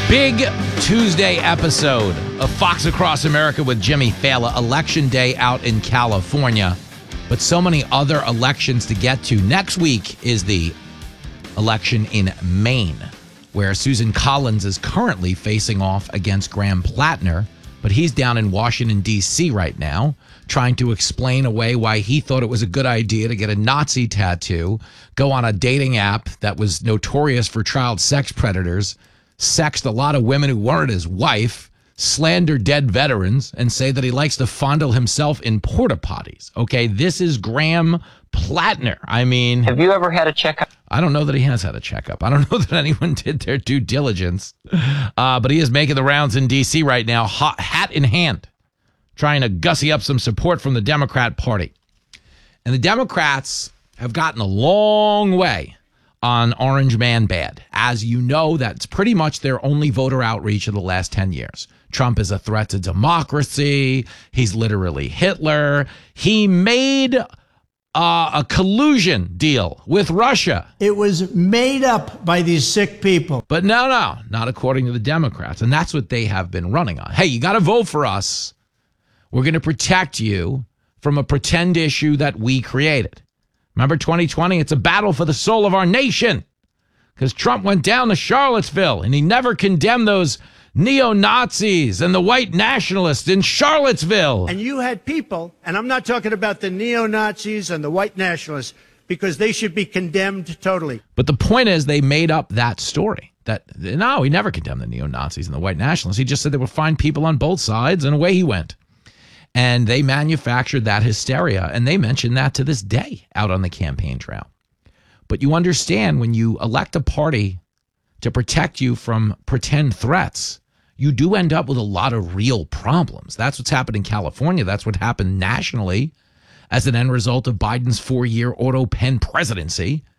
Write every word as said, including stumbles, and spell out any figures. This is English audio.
Big Tuesday episode of Fox Across America with Jimmy Fallon. Election day out in California, but so many other elections to get to. Next week is the election in Maine, where Susan Collins is currently facing off against Graham Plattner, but he's down in Washington, D C right now, trying to explain away why he thought it was a good idea to get a Nazi tattoo, go on a dating app that was notorious for child sex predators, sexed a lot of women who weren't his wife, slander dead veterans, and say that he likes to fondle himself in porta potties. Okay, this is Graham Plattner. I mean, have you ever had a checkup? I don't know that he has had a checkup. I don't know that anyone did their due diligence. Uh, but he is making the rounds in D C right now, hot, hat in hand, trying to gussy up some support from the Democrat Party. And the Democrats have gotten a long way on Orange Man Bad. As you know, that's pretty much their only voter outreach of the last ten years. Trump is a threat to democracy. He's literally Hitler. He made uh, a collusion deal with Russia. It was made up by these sick people. But no, no, not according to the Democrats. And that's what they have been running on. Hey, you got to vote for us. We're going to protect you from a pretend issue that we created. Remember twenty twenty? It's a battle for the soul of our nation, because Trump went down to Charlottesville and he never condemned those neo-Nazis and the white nationalists in Charlottesville. And you had people, and I'm not talking about the neo-Nazis and the white nationalists, because they should be condemned totally. But the point is, they made up that story. That no, he never condemned the neo-Nazis and the white nationalists. He just said there were fine people on both sides, and away he went. And they manufactured that hysteria, and they mention that to this day out on the campaign trail. But you understand, when you elect a party to protect you from pretend threats, you do end up with a lot of real problems. That's what's happened in California. That's what happened nationally as an end result of Biden's four-year auto pen presidency.